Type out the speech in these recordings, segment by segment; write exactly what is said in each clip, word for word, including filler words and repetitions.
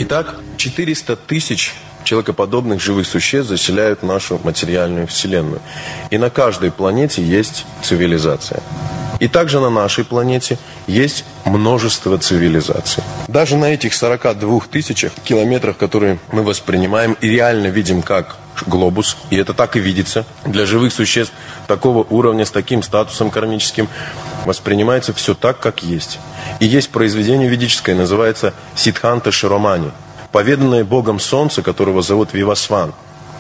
Итак, четыреста тысяч человекоподобных живых существ заселяют нашу материальную Вселенную. И на каждой планете есть цивилизация. И также на нашей планете есть множество цивилизаций. Даже на этих сорока двух тысячах километрах, которые мы воспринимаем и реально видим как глобус, и это так и видится, для живых существ такого уровня, с таким статусом кармическим, воспринимается все так, как есть. И есть произведение ведическое, называется Сиддханта Широмани, поведанное богом солнца, которого зовут Вивасван.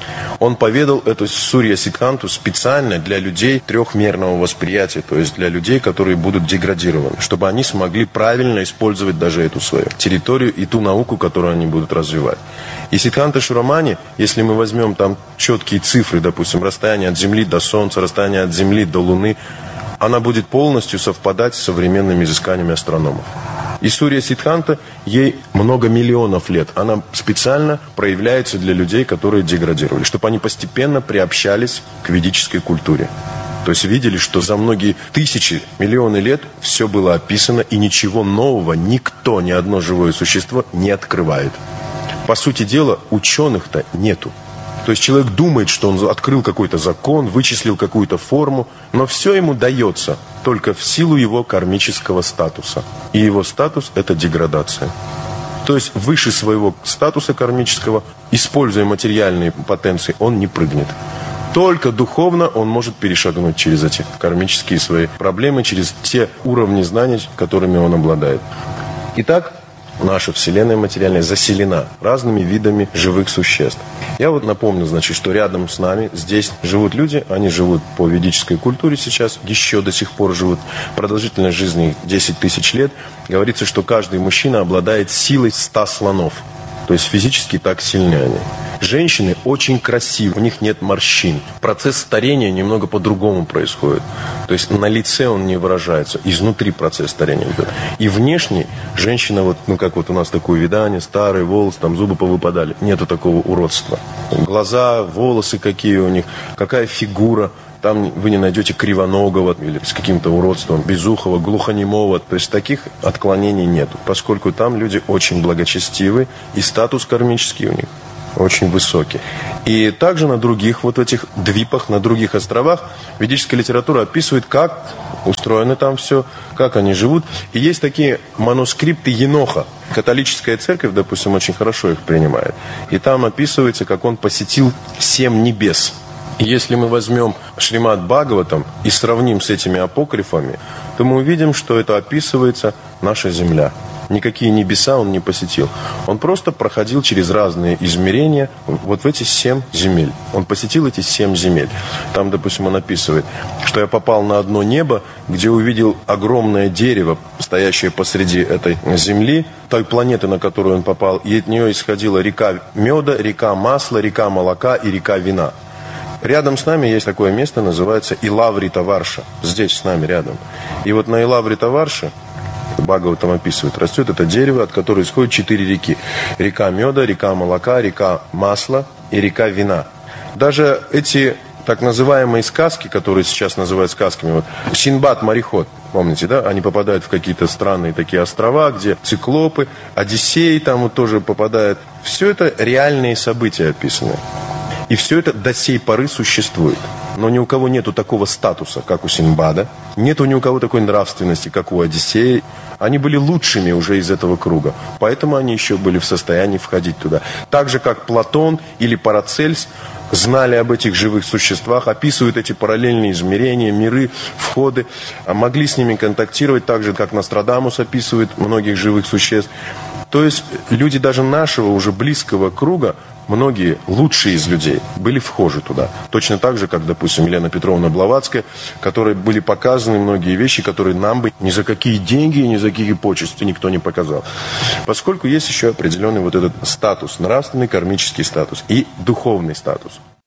Он поведал эту Сурья Сиддханту специально для людей трехмерного восприятия, то есть для людей, которые будут деградированы, чтобы они смогли правильно использовать даже эту свою территорию и ту науку, которую они будут развивать. И Сиддханта Широмани, если мы возьмем там четкие цифры, допустим, расстояние от Земли до Солнца, расстояние от Земли до Луны, она будет полностью совпадать с современными изысканиями астрономов. И Сурья Сиддханта, ей много миллионов лет. Она специально проявляется для людей, которые деградировали, чтобы они постепенно приобщались к ведической культуре. То есть видели, что за многие тысячи, миллионы лет все было описано, и ничего нового никто, ни одно живое существо не открывает. По сути дела, ученых-то нету. То есть человек думает, что он открыл какой-то закон, вычислил какую-то форму, но все ему дается только в силу его кармического статуса. И его статус – это деградация. То есть выше своего статуса кармического, используя материальные потенции, он не прыгнет. Только духовно он может перешагнуть через эти кармические свои проблемы, через те уровни знаний, которыми он обладает. Итак, наша Вселенная материальная заселена разными видами живых существ. Я вот напомню, значит, что рядом с нами здесь живут люди, они живут по ведической культуре сейчас, еще до сих пор живут. Продолжительность жизни десять тысяч лет. Говорится, что каждый мужчина обладает силой ста слонов. То есть физически так сильны они. Женщины очень красивы, у них нет морщин. Процесс старения немного по-другому происходит. То есть на лице он не выражается, изнутри процесс старения идет. И внешне женщина, вот, ну как вот у нас такое видание, старые волосы, там зубы повыпадали. Нету такого уродства. Глаза, волосы какие у них, какая фигура. Там вы не найдете кривоногого или с каким-то уродством, безухого, глухонемого. То есть таких отклонений нету, поскольку там люди очень благочестивы, и статус кармический у них очень высокий. И также на других вот этих двипах, на других островах ведическая литература описывает, как устроено там все, как они живут. И есть такие манускрипты Еноха. Католическая церковь, допустим, очень хорошо их принимает. И там описывается, как он посетил семь небес. И если мы возьмем Шримад Бхагаватам и сравним с этими апокрифами, то мы увидим, что это описывается наша Земля. Никакие небеса он не посетил. Он просто проходил через разные измерения вот в эти семь земель. Он посетил эти семь земель. Там, допустим, он описывает, что я попал на одно небо, где увидел огромное дерево, стоящее посреди этой земли, той планеты, на которую он попал, и от нее исходила река меда, река масла, река молока и река вина. Рядом с нами есть такое место, называется Илаврита-Варша. Здесь с нами рядом. И вот на Илаврита-Варше, Бхагаватам описывает, растет это дерево, от которого исходят четыре реки. Река меда, река молока, река масла и река вина. Даже эти так называемые сказки, которые сейчас называют сказками, вот Синдбад-мореход, помните, да? Они попадают в какие-то странные такие острова, где циклопы, Одиссей там вот тоже попадает. Все это реальные события описаны. И все это до сей поры существует. Но ни у кого нету такого статуса, как у Синдбада. Нету ни у кого такой нравственности, как у Одиссея. Они были лучшими уже из этого круга. Поэтому они еще были в состоянии входить туда. Так же, как Платон или Парацельс знали об этих живых существах, описывают эти параллельные измерения, миры, входы, могли с ними контактировать, так же, как Нострадамус описывает многих живых существ. То есть люди даже нашего уже близкого круга, многие лучшие из людей были вхожи туда. Точно так же, как, допустим, Елена Петровна Блаватская, которой были показаны многие вещи, которые нам бы ни за какие деньги, ни за какие почести никто не показал. Поскольку есть еще определенный вот этот статус, нравственный, кармический статус и духовный статус.